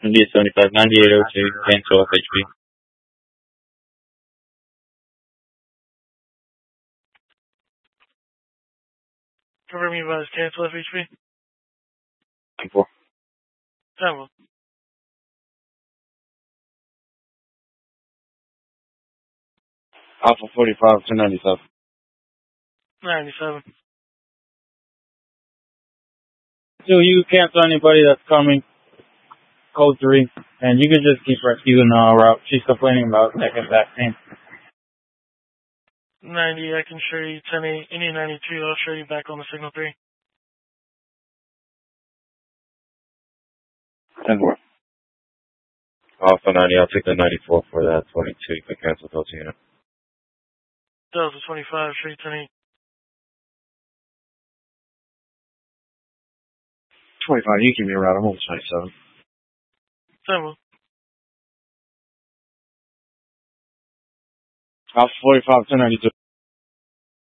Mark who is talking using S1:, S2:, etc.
S1: India 75, 9802, cancel FHB.
S2: Cover me by cancel FHB.
S1: 4.
S2: Time will.
S1: Alpha 45 to 97.
S2: 97.
S1: So you cancel anybody that's coming. Code 3. And you can just keep rescuing route. She's complaining about second vaccine.
S2: 90, I can show you 10-8, India 92, I'll show you back on the signal 3.
S1: 10-4. Alpha 90, I'll take the 94 for that 22. You can cancel Delta unit.
S2: Delta 25, show you 10-8.
S1: 25, you give me a route. I'm on 27.
S2: 10 will.
S1: Alpha 45 to 92.